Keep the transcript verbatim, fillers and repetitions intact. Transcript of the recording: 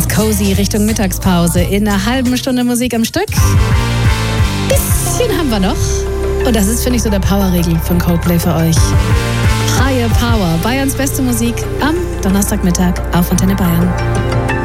Ganz cozy Richtung Mittagspause. In einer halben Stunde Musik am Stück. Bisschen haben wir noch. Und das ist, finde ich, so der Powerregel von Coldplay für euch. Higher Power. Bayerns beste Musik am Donnerstagmittag auf Antenne Bayern.